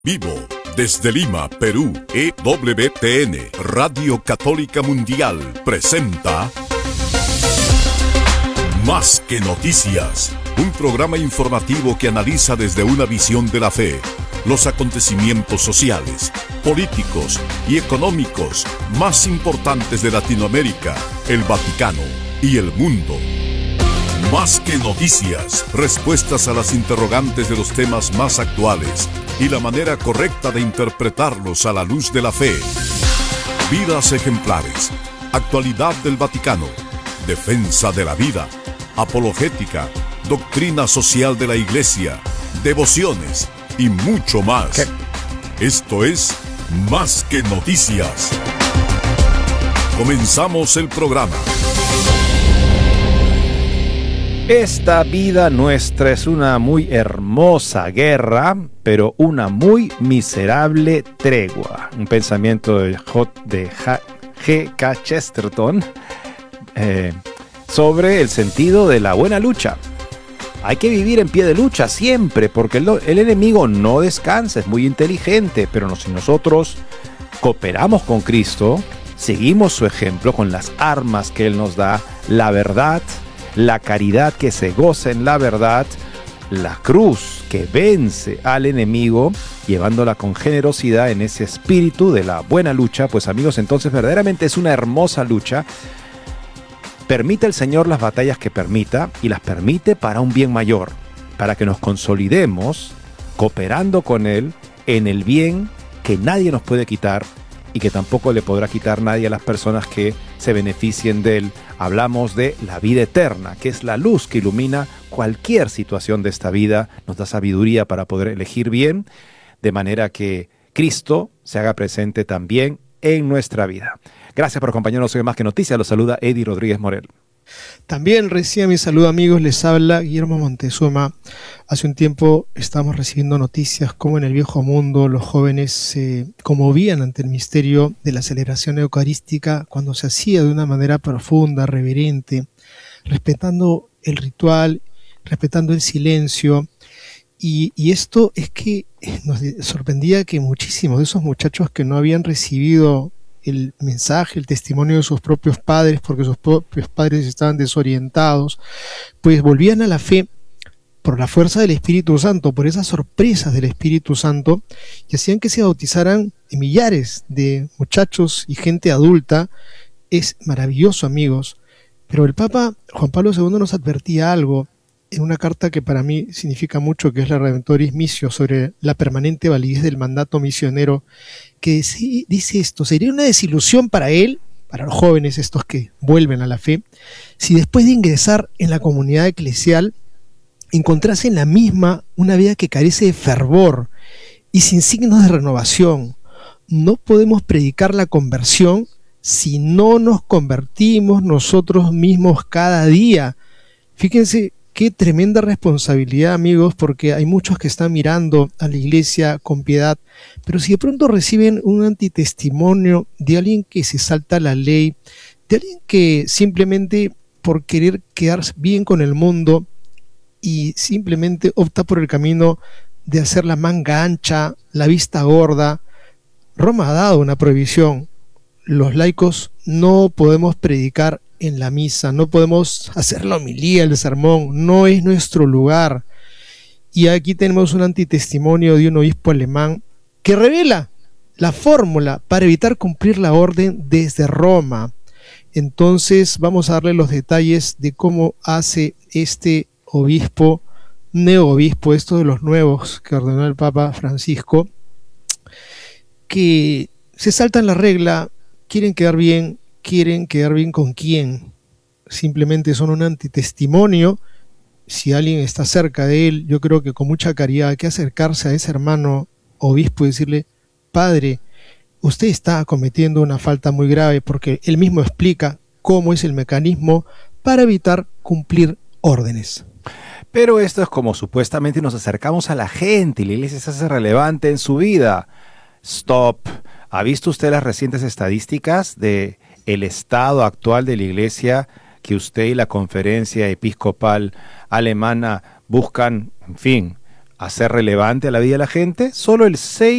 Vivo desde Lima, Perú, EWTN, Radio Católica Mundial, presenta Más que Noticias, un programa informativo que analiza desde una visión de la fe los acontecimientos sociales, políticos y económicos más importantes de Latinoamérica, el Vaticano y el mundo. Más que noticias, respuestas a las interrogantes de los temas más actuales y la manera correcta de interpretarlos a la luz de la fe. Vidas ejemplares, actualidad del Vaticano, defensa de la vida, apologética, doctrina social de la Iglesia, devociones y mucho más. ¿Qué? Esto es Más que Noticias. Comenzamos el programa. Esta vida nuestra es una muy hermosa guerra, pero una muy miserable tregua. Un pensamiento de G.K. Chesterton sobre el sentido de la buena lucha. Hay que vivir en pie de lucha siempre, porque el enemigo no descansa, es muy inteligente, pero si nosotros cooperamos con Cristo, seguimos su ejemplo con las armas que Él nos da, la verdad, la caridad que se goza en la verdad, la cruz que vence al enemigo, llevándola con generosidad en ese espíritu de la buena lucha. Pues amigos, entonces verdaderamente es una hermosa lucha. Permite el Señor las batallas que permita, y las permite para un bien mayor, para que nos consolidemos cooperando con Él en el bien que nadie nos puede quitar y que tampoco le podrá quitar nadie a las personas que se beneficien de Él. Hablamos de la vida eterna, que es la luz que ilumina cualquier situación de esta vida, nos da sabiduría para poder elegir bien, de manera que Cristo se haga presente también en nuestra vida. Gracias por acompañarnos hoy en Más que Noticias. Los saluda Eddie Rodríguez Morel. También reciban mi saludo, amigos. Les habla Guillermo Montezuma. Hace un tiempo estamos recibiendo noticias como en el viejo mundo los jóvenes se conmovían ante el misterio de la celebración eucarística cuando se hacía de una manera profunda, reverente, respetando el ritual, respetando el silencio. Y esto es que nos sorprendía que muchísimos de esos muchachos que no habían recibido el mensaje, el testimonio de sus propios padres, porque sus propios padres estaban desorientados, pues volvían a la fe por la fuerza del Espíritu Santo, por esas sorpresas del Espíritu Santo, y hacían que se bautizaran millares de muchachos y gente adulta. Es maravilloso, amigos. Pero el Papa Juan Pablo II nos advertía algo en una carta que para mí significa mucho, que es la Redemptoris Missio, sobre la permanente validez del mandato misionero, que dice esto: sería una desilusión para él, para los jóvenes estos que vuelven a la fe, si después de ingresar en la comunidad eclesial encontrasen la misma una vida que carece de fervor y sin signos de renovación. No podemos predicar la conversión si no nos convertimos nosotros mismos cada día. Fíjense qué tremenda responsabilidad, amigos, porque hay muchos que están mirando a la iglesia con piedad, pero si de pronto reciben un antitestimonio de alguien que se salta la ley, de alguien que simplemente por querer quedar bien con el mundo y simplemente opta por el camino de hacer la manga ancha, la vista gorda, Roma ha dado una prohibición. Los laicos no podemos predicar en la misa, no podemos hacer la homilía, el sermón, no es nuestro lugar. Y aquí tenemos un antitestimonio de un obispo alemán que revela la fórmula para evitar cumplir la orden desde Roma. Entonces vamos a darle los detalles de cómo hace este obispo, neoobispo, esto de los nuevos que ordenó el Papa Francisco, que se saltan la regla, quieren quedar bien con quién, simplemente son un antitestimonio. Si alguien está cerca de él, yo creo que con mucha caridad hay que acercarse a ese hermano obispo y decirle: padre, usted está cometiendo una falta muy grave, porque él mismo explica cómo es el mecanismo para evitar cumplir órdenes. Pero esto es como supuestamente nos acercamos a la gente y la iglesia se hace relevante en su vida. Stop. ¿Ha visto usted las recientes estadísticas de el estado actual de la iglesia que usted y la conferencia episcopal alemana buscan, en fin, a ser relevante a la vida de la gente, solo el